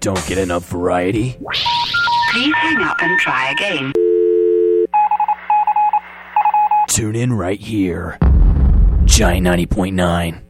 don't get enough variety? Please hang up and try again. Tune in right here. Giant 90.9.